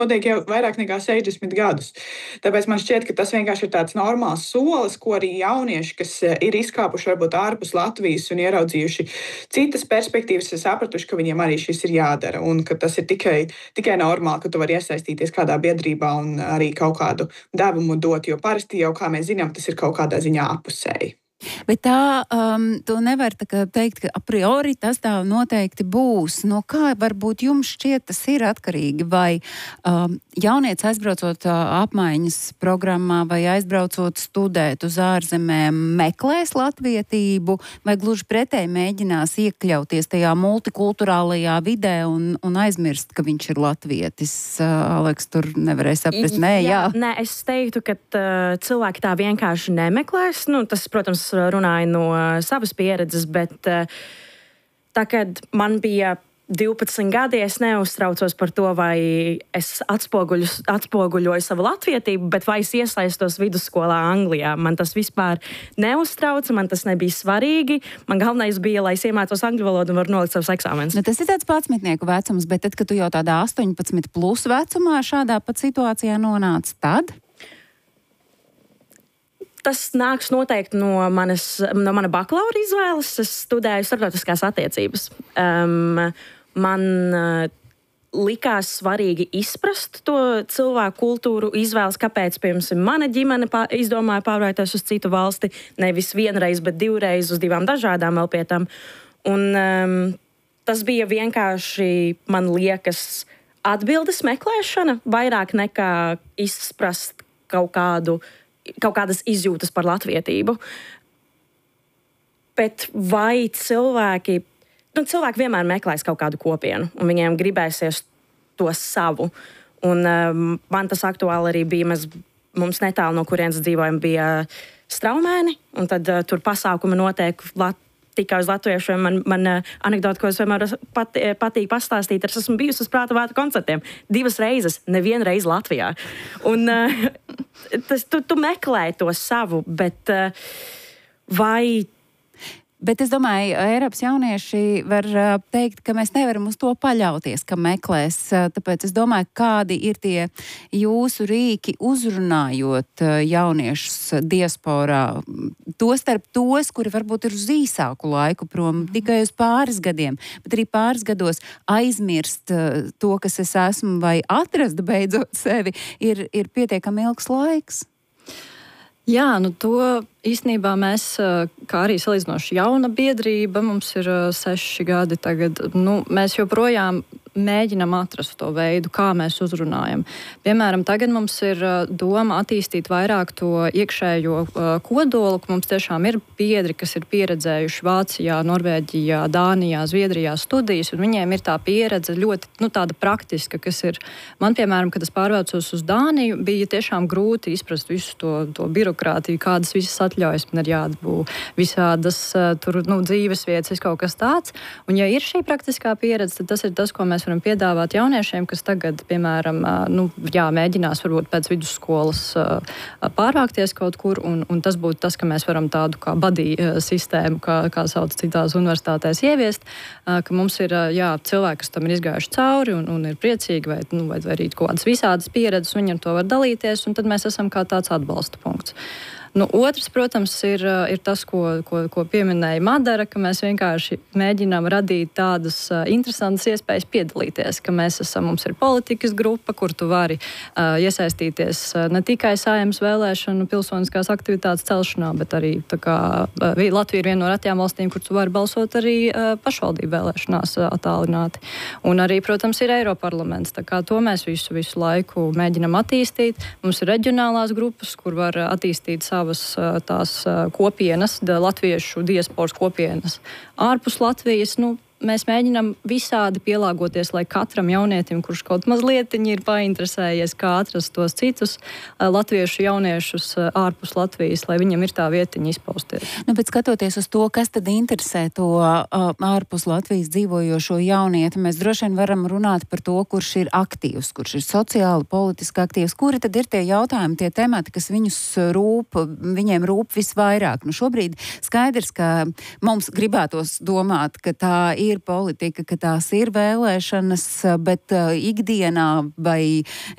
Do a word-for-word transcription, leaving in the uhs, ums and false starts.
notiek jau vairāk nekā sešdesmit gadus. Tāpēc man šķiet, ka tas vienkārši ir tāds normāls solis, ko arī jaunieši, kas ir izkāpuši varbūt ārpus Latvijas un ieraudzījuši citas perspektīvas, ir sapratuši, ka viņiem arī šis ir jādara un ka tas ir tikai, tikai normāli, ka tu vari iesaistīties kādā biedrībā un arī kaut kādu devumu dot, jo parasti jau, kā mēs zinām, tas ir kaut kādā ziņā apusēji. Bet tā, um, to nevar tā kā teikt, ka a priori tas tā noteikti būs. No kā varbūt jums šķiet tas ir atkarīgi? Vai um, jaunieci aizbraucot uh, apmaiņas programmā vai aizbraucot studēt uz ārzemēm meklēs latvietību, vai gluži pretēji mēģinās iekļauties tajā multikulturālajā vidē un, un aizmirst, ka viņš ir latvietis? Uh, Aleks, tur nevarēja saprast. Nē, jā. jā. Nē, es teiktu, ka uh, cilvēki tā vienkārši nemeklēs. Nu, tas, protams, runāju no savas pieredzes, bet tā, kad man bija divpadsmit gadi, es neuztraucos par to, vai es atspoguļoju savu latvietību, bet vai es iesaistos vidusskolā Anglijā. Man tas vispār neuztrauca, man tas nebija svarīgi. Man galvenais bija, lai es iemācos angļu valodu un varu nolikt savus eksāmenus. Nu, tas ir tāds patsmitnieku vecums, bet tad, kad tu jau tādā astoņpadsmit plus vecumā šādā pat situācijā nonāc, tad? Tas nāks noteikti no, manas, no mana bakalaura izvēles. Es studēju starptautiskās attiecības. Um, man uh, likās svarīgi izprast to cilvēku kultūru, izvēles, kāpēc, piemēram, mana ģimene pā, izdomāja pārvērties uz citu valsti, nevis vienreiz, bet divreiz uz divām dažādām vēl pie tam. Un um, tas bija vienkārši, man liekas, atbildes meklēšana, vairāk nekā izprast kaut kādu kaut kādas izjūtas par latvietību. Bet vai cilvēki, nu, cilvēki vienmēr meklēs kaut kādu kopienu, un viņiem gribēsies to savu. Un um, man tas aktuāli arī bija, mēs, mums netālu no kurienes dzīvojam, bija Straumēni, un tad uh, tur pasākumi notiek Lat- tikai uz latviešiem. Man, man uh, anekdota, ko es vienmēr pat, patīk pastāstīt, es esmu bijusi uz Prāta Vētra koncertiem divas reizes, nevienu reizi Latvijā. Un uh, tas, tu, tu meklē to savu, bet uh, vai... Bet es domāju, Eiropas jaunieši var teikt, ka mēs nevaram uz to paļauties, ka meklēs. Tāpēc es domāju, kādi ir tie jūsu rīki uzrunājot jauniešus diasporā. Tostarp tos, kuri varbūt ir uz īsāku laiku prom, tikai uz pāris gadiem, bet arī pāris gados aizmirst to, kas es esmu, vai atrast beidzot sevi, ir, ir pietiekami ilgs laiks. Jā, nu to īstenībā mēs, kā arī salīdzinoši jauna biedrība, mums ir seši gadi tagad, nu, mēs joprojām mēģinam atrast to veidu, kā mēs uzrunājam. Piemēram, tagad mums ir doma attīstīt vairāk to iekšējo kodolu, ka mums tiešām ir biedri, kas ir pieredzējuši Vācijā, Norvēģijā, Dānijā, Zviedrijā studijas, un viņiem ir tā pieredze ļoti, nu, tāda praktiska, kas ir, man, piemēram, kad es pārvācos uz Dāniju, bija tiešām grūti izprast visu to, to birokrātiju, kādas visas atļaujas man ir jāatbū, visādas tur, nu, dzīves vietas, kaut kas tāds. Un ja ir šī praktiskā pieredze, tad tas ir tas, ko mēs varam piedāvāt jauniešiem, kas tagad, piemēram, nu, jā, mēģinās varbūt pēc vidusskolas pārvākties kaut kur, un, un tas būtu tas, ka mēs varam tādu kā buddy sistēmu, kā, kā sauc citās universitātēs, ieviest, ka mums ir, jā, cilvēki, kas tam ir izgājuši cauri un, un ir priecīgi, vai, nu, vai, vai arī kaut kādas visādas pieredzes, viņi ar to var dalīties, un tad mēs esam kā tāds atbalsta punkts. Nu, otrs, protams, ir, ir tas, ko, ko, ko pieminēja Madara, ka mēs vienkārši mēģinām radīt tādas uh, interesantas iespējas piedalīties, ka mēs esam, mums ir politikas grupa, kur tu vari uh, iesaistīties uh, ne tikai Saeimas vēlēšanu pilsoniskās aktivitātes celšanā, bet arī tā kā uh, Latvija ir viena no retajām valstīm, kur tu vari balsot arī uh, pašvaldību vēlēšanās uh, attālināti. Un arī, protams, ir Eiroparlaments, tā kā to mēs visu, visu laiku mēģinam attīstīt. Mums ir reģionālās grupas, kur var attīstīt savu tās kopienas, latviešu diasporas kopienas ārpus Latvijas. Nu, mēs mēģinām visādi pielāgoties, lai katram jaunietim, kurš kaut mazliet ir painteresējies, kā atrast tos citus latviešu jauniešus ārpus Latvijas, lai viņam ir tā vietiņa izpausties. Nu, bet skatoties uz to, kas tad interesē to uh, ārpus Latvijas dzīvojošo jaunieti, mēs droši vien varam runāt par to, kurš ir aktīvs, kurš ir sociāli, politiski aktīvs, kuri tad ir tie jautājumi, tie temati, kas viņus rūp, viņiem rūp visvairāk. Nu, šobrīd skaidrs, ka mums gribētos domāt, ka tā ir ir politika, ka tās ir vēlēšanas, bet ikdienā vai